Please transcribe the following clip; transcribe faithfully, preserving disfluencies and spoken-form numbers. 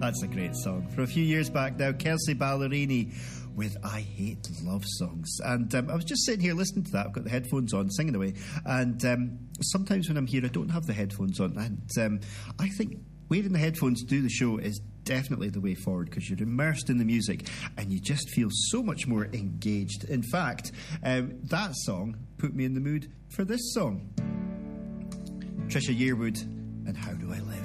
That's a great song. From a few years back now, Kelsey Ballerini with I Hate Love Songs. And um, I was just sitting here listening to that. I've got the headphones on, singing away. And um, sometimes when I'm here, I don't have the headphones on. And um, I think wearing the headphones to do the show is definitely the way forward, because you're immersed in the music and you just feel so much more engaged. In fact, um, that song put me in the mood for this song. Trisha Yearwood and How Do I Live?